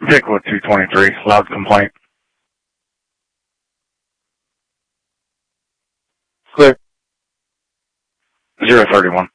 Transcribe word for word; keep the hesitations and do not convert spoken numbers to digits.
Pickwood two twenty-three, loud complaint. Clear. zero thirty-one.